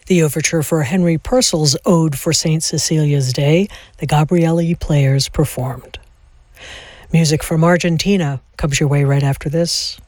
The overture for Henry Purcell's Ode for St. Cecilia's Day, the Gabrieli Players performed. Music from Argentina comes your way right after this.